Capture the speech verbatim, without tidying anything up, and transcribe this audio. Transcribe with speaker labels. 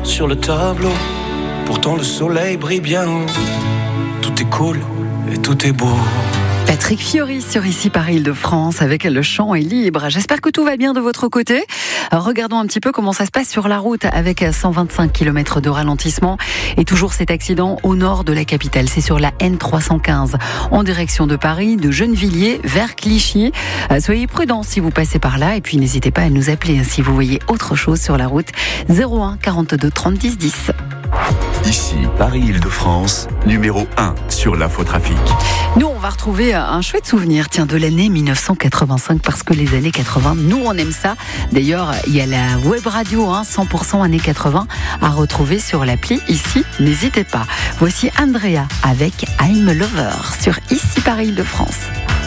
Speaker 1: sur le tableau. Pourtant le soleil brille bien haut. Tout est cool et tout est beau.
Speaker 2: Patrick Fiori sur Ici Paris Île-de-France avec Le Champ est libre. J'espère que tout va bien de votre côté. Regardons un petit peu comment ça se passe sur la route avec cent vingt-cinq kilomètres de ralentissement et toujours cet accident au nord de la capitale. C'est sur la N trois cent quinze en direction de Paris, de Gennevilliers vers Clichy. Soyez prudents si vous passez par là et puis n'hésitez pas à nous appeler si vous voyez autre chose sur la route. zéro un quarante-deux trente dix dix.
Speaker 3: Ici, Paris-Île-de-France, numéro un sur l'infotrafic.
Speaker 2: Nous, on va retrouver un chouette souvenir, tiens, de l'année mille neuf cent quatre-vingt-cinq, parce que les années quatre-vingts, nous, on aime ça. D'ailleurs, il y a la web radio, hein, cent pour cent années quatre-vingts, à retrouver sur l'appli Ici, n'hésitez pas. Voici Andrea avec I'm a Lover sur Ici Paris-Île-de-France.